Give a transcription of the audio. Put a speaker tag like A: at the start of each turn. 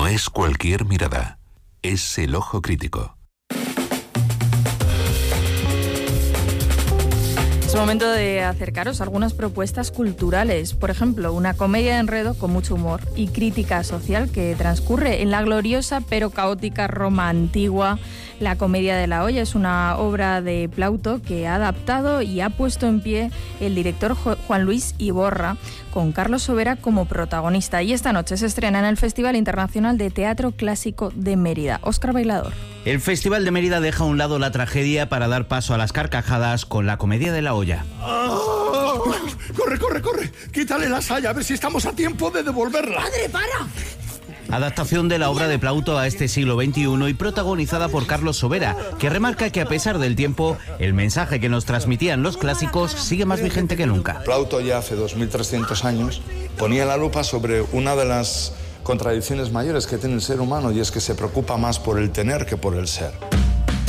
A: es cualquier mirada, es el ojo crítico.
B: Es momento de acercaros a algunas propuestas culturales. Por ejemplo, una comedia de enredo con mucho humor y crítica social que transcurre en la gloriosa pero caótica Roma antigua. La Comedia de la Olla es una obra de Plauto que ha adaptado y ha puesto en pie el director Juan Luis Iborra, con Carlos Sobera como protagonista. Y esta noche se estrena en el Festival Internacional de Teatro Clásico de Mérida. Óscar Bailador.
C: El Festival de Mérida deja a un lado la tragedia para dar paso a las carcajadas con La Comedia de la Olla.
D: ¡Oh! ¡Corre, corre, corre! Quítale la saya, a ver si estamos a tiempo de devolverla.
E: ¡Padre, para!
C: Adaptación de la obra de Plauto a este siglo XXI y protagonizada por Carlos Sobera, que remarca que a pesar del tiempo, el mensaje que nos transmitían los clásicos sigue más vigente que nunca.
F: Plauto ya hace 2300 años ponía la lupa sobre una de las contradicciones mayores que tiene el ser humano, y es que se preocupa más por el tener que por el ser.